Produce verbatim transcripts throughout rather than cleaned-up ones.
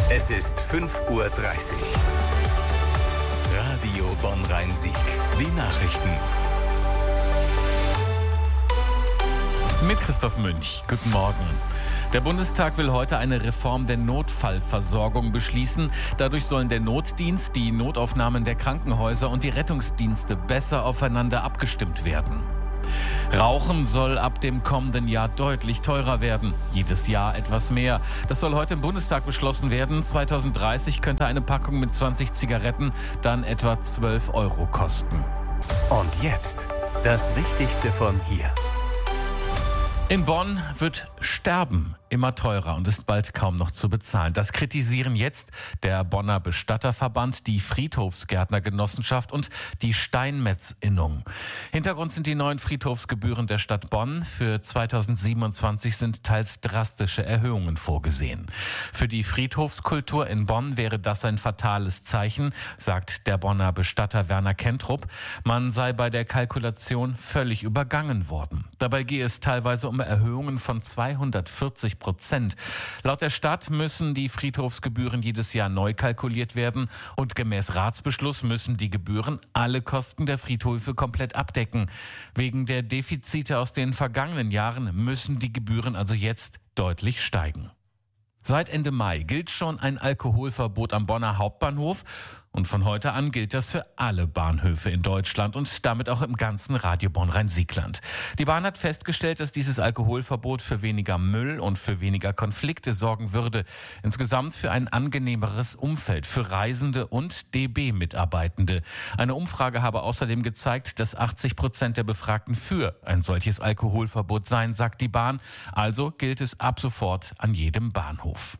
Es ist fünf Uhr dreißig. Radio Bonn-Rhein-Sieg. Die Nachrichten. Mit Christoph Münch. Guten Morgen. Der Bundestag will heute eine Reform der Notfallversorgung beschließen. Dadurch sollen der Notdienst, die Notaufnahmen der Krankenhäuser und die Rettungsdienste besser aufeinander abgestimmt werden. Rauchen soll ab dem kommenden Jahr deutlich teurer werden. Jedes Jahr etwas mehr. Das soll heute im Bundestag beschlossen werden. zwanzig dreißig könnte eine Packung mit zwanzig Zigaretten dann etwa zwölf Euro kosten. Und jetzt das Wichtigste von hier. In Bonn wird Sterben immer teurer und ist bald kaum noch zu bezahlen. Das kritisieren jetzt der Bonner Bestatterverband, die Friedhofsgärtnergenossenschaft und die Steinmetz-Innung. Hintergrund sind die neuen Friedhofsgebühren der Stadt Bonn. Für zweitausendsiebenundzwanzig sind teils drastische Erhöhungen vorgesehen. Für die Friedhofskultur in Bonn wäre das ein fatales Zeichen, sagt der Bonner Bestatter Werner Kentrup. Man sei bei der Kalkulation völlig übergangen worden. Dabei gehe es teilweise um Erhöhungen von zweihundertvierzig Prozent. Laut der Stadt müssen die Friedhofsgebühren jedes Jahr neu kalkuliert werden und gemäß Ratsbeschluss müssen die Gebühren alle Kosten der Friedhöfe komplett abdecken. Wegen der Defizite aus den vergangenen Jahren müssen die Gebühren also jetzt deutlich steigen. Seit Ende Mai gilt schon ein Alkoholverbot am Bonner Hauptbahnhof und von heute an gilt das für alle Bahnhöfe in Deutschland und damit auch im ganzen Radio Bonn-Rhein-Sieg-Land. Die Bahn hat festgestellt, dass dieses Alkoholverbot für weniger Müll und für weniger Konflikte sorgen würde. Insgesamt für ein angenehmeres Umfeld für Reisende und D B-Mitarbeitende. Eine Umfrage habe außerdem gezeigt, dass achtzig Prozent der Befragten für ein solches Alkoholverbot seien, sagt die Bahn. Also gilt es ab sofort an jedem Bahnhof.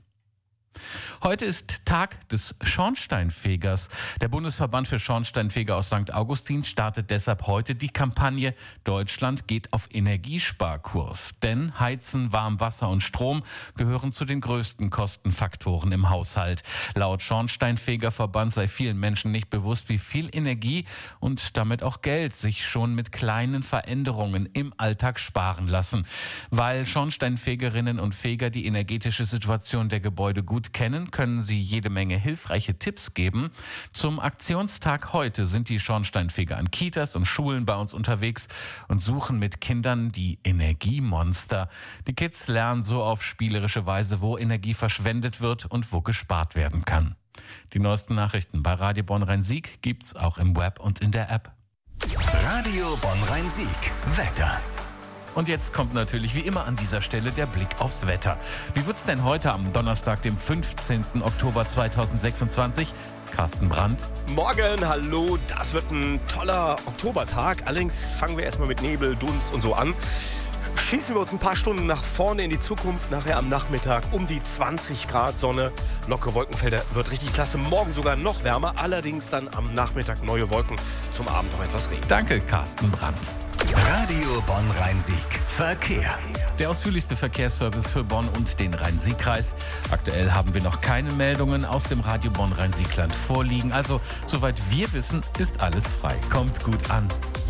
Heute ist Tag des Schornsteinfegers. Der Bundesverband für Schornsteinfeger aus Sankt Augustin startet deshalb heute die Kampagne Deutschland geht auf Energiesparkurs. Denn Heizen, Warmwasser und Strom gehören zu den größten Kostenfaktoren im Haushalt. Laut Schornsteinfegerverband sei vielen Menschen nicht bewusst, wie viel Energie und damit auch Geld sich schon mit kleinen Veränderungen im Alltag sparen lassen. Weil Schornsteinfegerinnen und Feger die energetische Situation der Gebäude gut kennen, können sie jede Menge hilfreiche Tipps geben. Zum Aktionstag heute sind die Schornsteinfeger an Kitas und Schulen bei uns unterwegs und suchen mit Kindern die Energiemonster. Die Kids lernen so auf spielerische Weise, wo Energie verschwendet wird und wo gespart werden kann. Die neuesten Nachrichten bei Radio Bonn-Rhein-Sieg gibt's auch im Web und in der App. Radio Bonn-Rhein-Sieg. Wetter. Und jetzt kommt natürlich wie immer an dieser Stelle der Blick aufs Wetter. Wie wird's denn heute am Donnerstag, dem fünfzehnten Oktober zweitausendsechsundzwanzig? Carsten Brandt. Morgen, hallo, das wird ein toller Oktobertag. Allerdings fangen wir erstmal mit Nebel, Dunst und so an. Schießen wir uns ein paar Stunden nach vorne in die Zukunft, nachher am Nachmittag um die zwanzig Grad Sonne, lockere Wolkenfelder, wird richtig klasse, morgen sogar noch wärmer, allerdings dann am Nachmittag neue Wolken, zum Abend noch etwas Regen. Danke, Carsten Brandt. Radio Bonn-Rhein-Sieg. Verkehr. Der ausführlichste Verkehrsservice für Bonn und den Rhein-Sieg-Kreis. Aktuell haben wir noch keine Meldungen aus dem Radio Bonn-Rhein-Sieg-Land vorliegen. Also, soweit wir wissen, ist alles frei. Kommt gut an.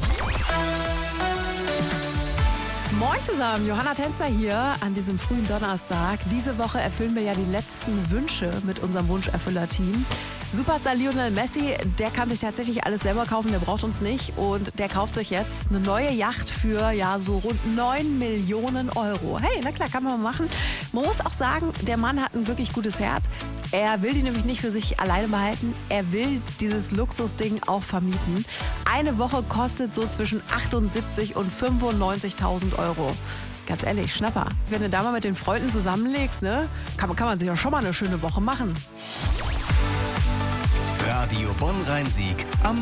Moin zusammen, Johanna Tänzer hier an diesem frühen Donnerstag. Diese Woche erfüllen wir ja die letzten Wünsche mit unserem Wunscherfüller-Team. Superstar Lionel Messi, der kann sich tatsächlich alles selber kaufen, der braucht uns nicht. Und der kauft sich jetzt eine neue Yacht für ja so rund neun Millionen Euro. Hey, na klar, kann man mal machen. Man muss auch sagen, der Mann hat ein wirklich gutes Herz. Er will die nämlich nicht für sich alleine behalten. Er will dieses Luxusding auch vermieten. Eine Woche kostet so zwischen achtundsiebzig und fünfundneunzigtausend Euro. Ganz ehrlich, Schnapper. Wenn du da mal mit den Freunden zusammenlegst, ne, kann, man- kann man sich auch schon mal eine schöne Woche machen. Radio Bonn-Rhein-Sieg am